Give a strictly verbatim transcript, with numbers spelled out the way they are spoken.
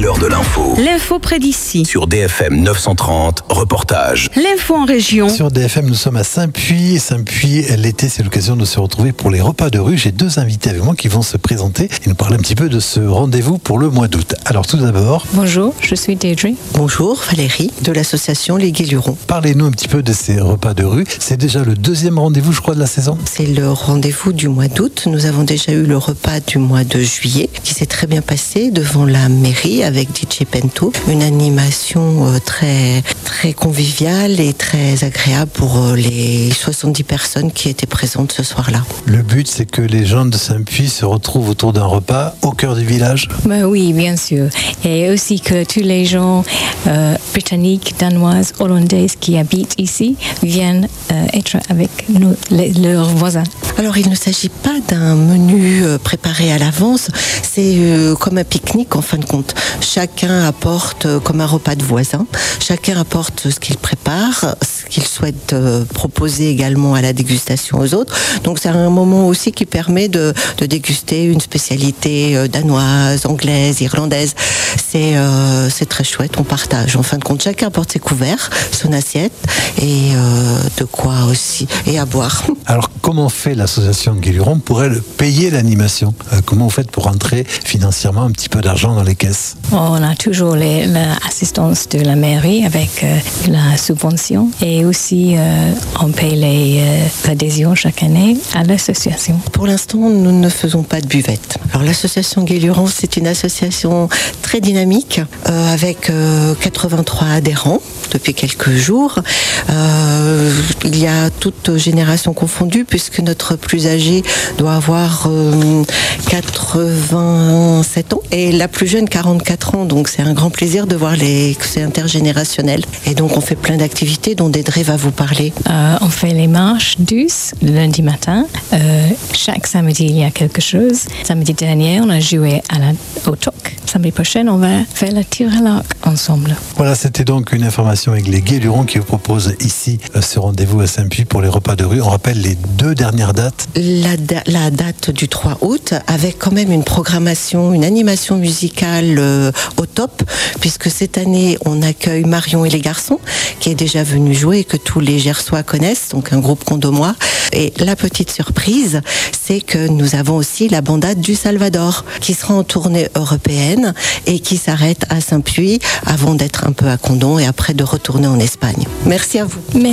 l'heure de l'info. L'info près d'ici. Sur D F M neuf cent trente, reportage. L'info en région. Sur D F M, nous sommes à Saint-Puy. Saint-Puy, l'été, c'est l'occasion de se retrouver pour les repas de rue. J'ai deux invités avec moi qui vont se présenter et nous parler un petit peu de ce rendez-vous pour le mois d'août. Alors tout d'abord... Bonjour, je suis Deirdre. Bonjour, Valérie, de l'association Les Guélurons. Parlez-nous un petit peu de ces repas de rue. C'est déjà le deuxième rendez-vous, je crois, de la saison. C'est le rendez-vous du mois d'août. Nous avons déjà eu le repas du mois de juillet qui s'est très bien passé devant la mairie avec D J Pento. Une animation très, très conviviale et très agréable pour les soixante-dix personnes qui étaient présentes ce soir-là. Le but, c'est que les gens de Saint-Puy se retrouvent autour d'un repas au cœur du village. Ben oui, bien sûr. Et aussi que tous les gens euh, britanniques, danoises, hollandaises qui habitent ici viennent euh, être avec nos, les, leurs voisins. Alors, il ne s'agit pas d'un menu euh, préparé à l'avance. C'est euh, comme un pique-nique en fin de compte. Chacun apporte euh, comme un repas de voisin. Chacun apporte ce qu'il prépare, ce qu'il souhaite euh, proposer également à la dégustation aux autres. Donc, c'est un moment aussi qui permet de, de déguster une spécialité euh, danoise, anglaise, irlandaise. C'est, euh, c'est très chouette. On partage. En fin de compte, chacun apporte ses couverts, son assiette et euh, de quoi aussi et à boire. Alors, comment fait l'association Guéluron pour elle payer l'animation ? euh, Comment vous faites pour rentrer financièrement un petit peu d'argent dans les caisses ? On a toujours les, l'assistance de la mairie avec euh, la subvention et aussi euh, on paye les euh, adhésions chaque année à l'association. Pour l'instant, nous ne faisons pas de buvette. Alors l'association Guélurons, c'est une association très dynamique euh, avec euh, quatre-vingt-trois adhérents depuis quelques jours. Euh, il y a toutes générations confondues puisque notre plus âgé doit avoir euh, quatre-vingt-sept ans et la plus jeune quarante-quatre ans. Donc c'est un grand plaisir de voir les, que c'est intergénérationnel. Et donc on fait plein d'activités dont Deirdre va vous parler. Euh, on fait les marches douces le lundi matin. Euh, chaque samedi, il y a quelque chose. Samedi dernier, on a joué à la, au T O C. Samedi prochain, on va faire la tir à l'arc ensemble. Voilà, c'était donc une information avec les Guélurons qui vous proposent ici ce rendez-vous à Saint-Puy pour les repas de rue. On rappelle les deux dernières dates. La, da- la date du trois août avec quand même une programmation, une animation musicale euh, au top puisque cette année, on accueille Marion et les garçons qui est déjà venu jouer et que tous les Gersois connaissent, donc un groupe condomois. Et la petite surprise, c'est que nous avons aussi la bandade du Salvador qui sera en tournée européenne et qui s'arrête à Saint-Puy avant d'être un peu à Condom et après de retourner en Espagne. Merci à vous. Merci.